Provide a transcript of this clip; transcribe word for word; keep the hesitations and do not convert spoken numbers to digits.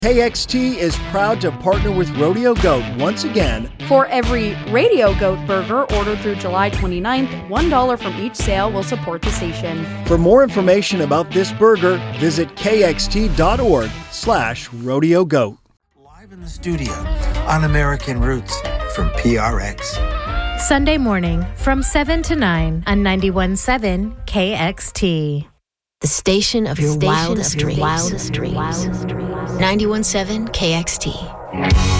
K X T is proud to partner with Rodeo Goat once again. For every Radio Goat burger ordered through July twenty-ninth, one dollar from each sale will support the station. For more information about this burger, visit kxt.org slash rodeo goat. Live in the studio on American Roots from P R X. Sunday morning from seven to nine on ninety-one point seven K X T. The station of your Station wildest of your dreams. wildest dreams. ninety-one point seven K X T.